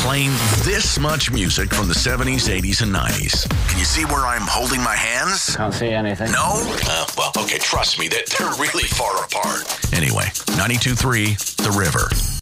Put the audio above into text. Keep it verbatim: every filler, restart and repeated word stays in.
playing this much music from the seventies, eighties, and nineties. Can you see where I'm holding my hands? Can't see anything. No? Uh, well, okay, trust me, they're, they're really far apart. Anyway, ninety-two point three The River.